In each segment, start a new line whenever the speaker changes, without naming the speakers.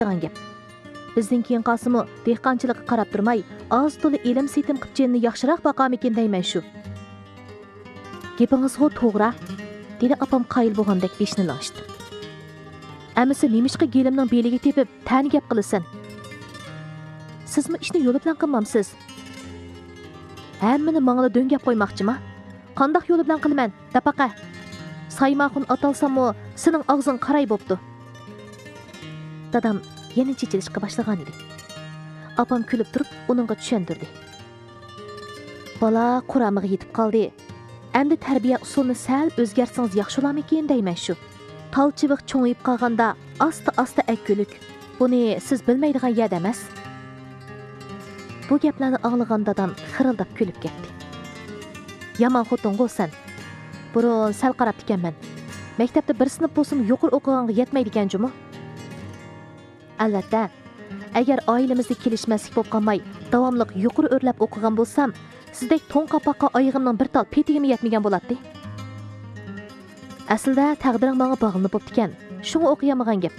degan gap. Bizden keyin qasımı dehqonchilikqa qarab turmay, az to'la ilm setim qilganini yaxshiroq baqamikin deyman shu. Gapingizga to'g'ri, dedi apam qayil bo'lgandek beshni langishdi. Amisi nemishqa gelimning beliga tepib, tani gap qilasan? Sizmi ishni yo'li bilan qilmamsiz? Hammani mangla do'ngab qo'ymoqchimi? Qandoq yo'li bilan qilaman? Dapaqa. Saymaxun atalsammi, sening og'zing qaray bo'pti. Dadam yana chechilishga boshlagan edi. Apam kulib turib, uningga tushuntirdi. Bola Qur'oniga yetib qoldi. Endi tarbiya usulini sal o'zgarsangiz yaxshi bo'larmikin deyman shu. Talchiviq cho'ngib qolganda asta-asta akkuluk. Buni siz bilmaydigan yer emas. Bu gaplarni anglagan dadam xirildab kulib ketdi. Yaman xotin bo'lsan. Burun sal qarab ekanman. Maktabda bir sinf bo'lsam yuqori o'qiganga yetmaydi ekan-jumi? Albatta, agar oilamizda kelishmaslik bo'lib qolmay, davomli yuqori o'rlab o'qigan bo'lsam, sizdek to'n qapoqqa oyog'imning bir tal petigim yetmagan bo'ladi. Aslida taqdiring menga bog'linib bo'pti ekan. Shuni o'qiyamagan gap.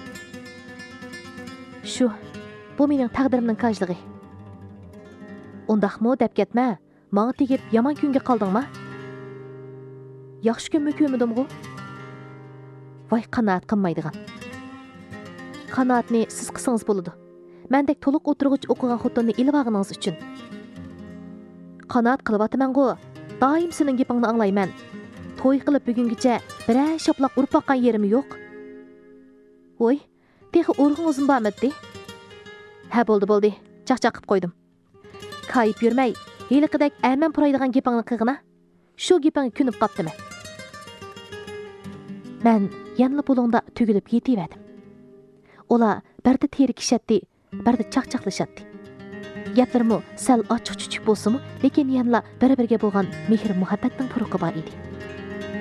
Shu, bu mening taqdirimning kajligi. Undaqmi deb ketma. Menga tegib yomon kunga qoldingmi? Yaxshi kunmi ko'midimmi? Voy qanoat qilmaydigan. Qanoatni siz qilsangiz bo'ladi. Mendek to'liq o'tirg'ich o'qigan xotinni ilib olganingiz uchun. Qanoat qilyapman-ku. Doim sening gapingni anglayman. To'y qilib bugungacha biror shoplaq urib boqqan yerim yo'q. Voy, texi urg'ingizmi bormidi? Ha, bo'ldi. Chaqchaq qilib qo'ydim. Kayib yurmay, heliqidek aman puraydigan gapingni qilg'ina. Shu gaping kunib qopdimi? Men yanli bo'lingda tugilib yetiverdim. Ola birda teri kishatdi, birda chaqchaqlashatdi. Gaplarimi sal ochiq-chuchuq bo'lsa-mu, lekin yanla bir-biriga bo'lgan mehr muhabbatning puruqi bor edi.